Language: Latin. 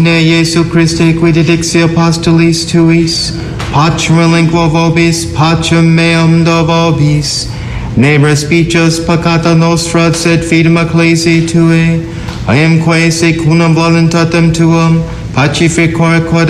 Ne Jesu Christe qui didixi apostolis tuis, pacem lingua vobis, pacem meam do vobis, ne respices peccata nostra, sed fidem ecclesiae Tuae, aemque secundum voluntatem Tuam, pacificore quod